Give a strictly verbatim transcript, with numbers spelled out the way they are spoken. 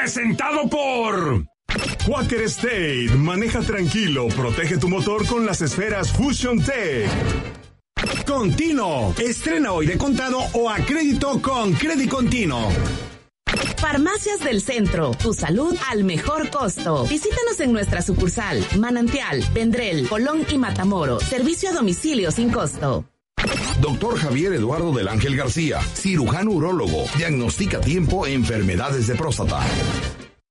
presentado por Quaker State. Maneja tranquilo, protege tu motor con las esferas Fusion Tech. Continuo, estrena hoy de contado o a crédito con Credit Continuo. Farmacias del Centro, tu salud al mejor costo. Visítanos en nuestra sucursal, Manantial, Vendrell, Colón y Matamoros. Servicio a domicilio sin costo. Doctor Javier Eduardo del Ángel García, cirujano urólogo, diagnostica a tiempo enfermedades de próstata.